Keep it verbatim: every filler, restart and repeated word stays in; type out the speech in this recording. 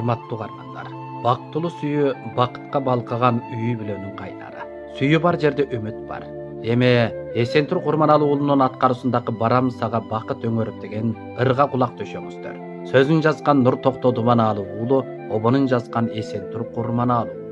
урматтуу угармандар. Бактылуу сүйүү бакытка балкыган үйү бүлөнүн кайнары. Сүйүү бар жерде үмүт бар. Эми Эсентур Курманалы уулунун аткаруусундагы Барам сага бакыт өңөрүп деген ырга кулак төшөңүздөр. Сөзүн жазган Нур Токто Думаналы уулу, обонун жазган Эсентур Курманалы.